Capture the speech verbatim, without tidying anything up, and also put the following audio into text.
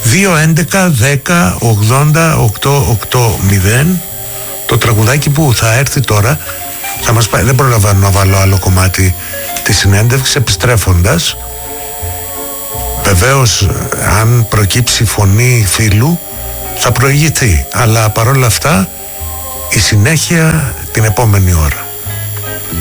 δύο έντεκα δέκα ογδόντα οκτακόσια ογδόντα. Το τραγουδάκι που θα έρθει τώρα θα μας πάει. Δεν προλαβαίνω να βάλω άλλο κομμάτι της συνέντευξης επιστρέφοντας. Βεβαίως αν προκύψει φωνή φίλου θα προηγηθεί, αλλά παρόλα αυτά η συνέχεια την επόμενη ώρα.